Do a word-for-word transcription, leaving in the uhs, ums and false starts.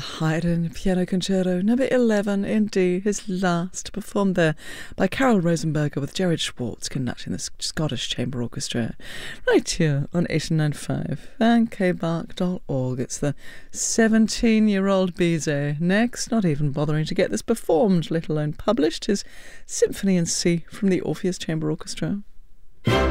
Haydn Piano Concerto number eleven in D, his last, performed there by Carol Rosenberger with Jared Schwartz conducting the Scottish Chamber Orchestra, right here on eighty-nine point five and k bark dot org. It's the seventeen-year-old Bizet. Next, not even bothering to get this performed, let alone published, his Symphony in C from the Orpheus Chamber Orchestra.